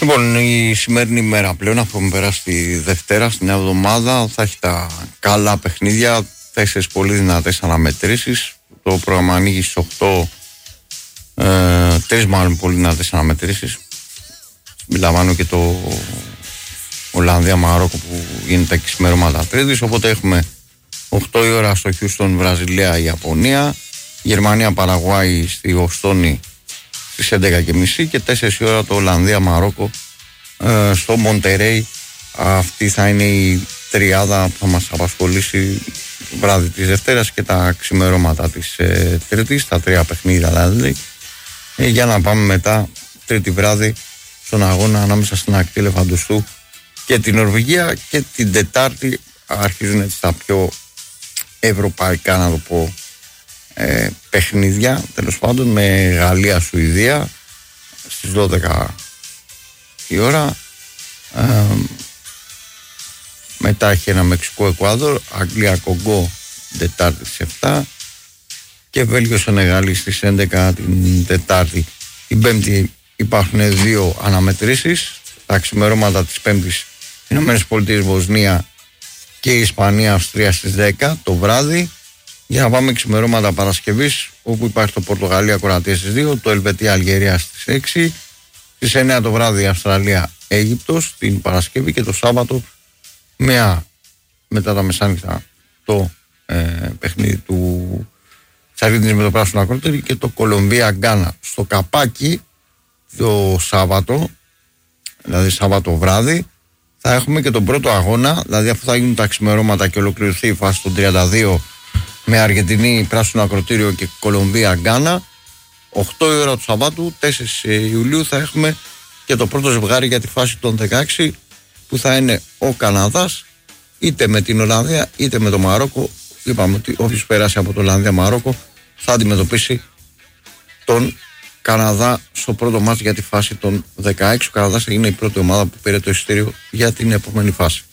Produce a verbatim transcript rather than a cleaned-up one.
Λοιπόν, η σημερινή ημέρα πλέον, αφού έχουμε περάσει τη Δευτέρα, στην εβδομάδα, θα έχει τα καλά παιχνίδια, τέσσερις πολύ δυνατές αναμετρήσεις. Το πρόγραμμα ανοίγει στις οκτώ, ε, τρεις μάλλον πολύ δυνατές αναμετρήσεις. Μιλαμβάνω και το Ολλανδία-Μαρόκο που γίνεται και σημερώματα Τρίτης. Οπότε έχουμε οκτώ η ώρα στο Χιούστον, Βραζιλία-Ιαπωνία, Γερμανία-Παραγουάη στη Βοστόνη στις έντεκα και μισή και τέσσερις η ώρα το Ολλανδία-Μαρόκο ε, στο Μοντερέι. Αυτή θα είναι η τριάδα που θα μας απασχολήσει το βράδυ της Δευτέρας και τα ξημερώματα της ε, Τρίτης, τα τρία παιχνίδια δηλαδή, ε, για να πάμε μετά Τρίτη βράδυ στον αγώνα ανάμεσα στην ακτή Ελεφαντοστού και την Νορβηγία, και την Τετάρτη αρχίζουν έτσι τα πιο ευρωπαϊκά, να το πω, ε, παιχνίδια, τέλος πάντων, με Γαλλία-Σουηδία στις δώδεκα η ώρα. ε, μετά έχει ένα Μεξικό-Εκουάδορ, Αγγλία-Κογκό Τετάρτη στις επτά και Βέλγιο-Σενεγάλη στις έντεκα την Τετάρτη. Την Πέμπτη υπάρχουν δύο αναμετρήσεις, τα ξημερώματα της Πέμπτης Ηνωμένες Πολιτείες Βοσνία και η Ισπανία-Αυστρία στις δέκα το βράδυ. Για να πάμε ξημερώματα Παρασκευής, όπου υπάρχει το Πορτογαλία-Κροατία στις δύο, το Ελβετία-Αλγερία στις έξι, στις εννέα το βράδυ Αυστραλία-Αίγυπτος την Παρασκευή, και το Σάββατο με, μετά τα μεσάνυχτα το ε, παιχνίδι του της Αργεντινής με το πράσινο ακρότερη και το Κολομβία-Γκάνα. Στο καπάκι το Σάββατο, δηλαδή Σάββατο βράδυ, θα έχουμε και τον πρώτο αγώνα, δηλαδή αφού θα γίνουν τα ξημερώματα και ολοκληρωθεί η φάση των τριάντα δύο με Αργεντινή, πράσινο ακροτήριο και Κολομβία Γκάνα, οκτώ η ώρα του Σαββάτου, τέσσερις Ιουλίου, θα έχουμε και το πρώτο ζευγάρι για τη φάση των δεκαέξι, που θα είναι ο Καναδάς είτε με την Ολλανδία είτε με το Μαρόκο. Είπαμε ότι όποιος περάσει από το Ολλανδία-Μαρόκο θα αντιμετωπίσει τον Καναδά στο πρώτο μάτς για τη φάση των δεκαέξι. Ο Καναδάς είναι η πρώτη ομάδα που πήρε το εισιτήριο για την επόμενη φάση.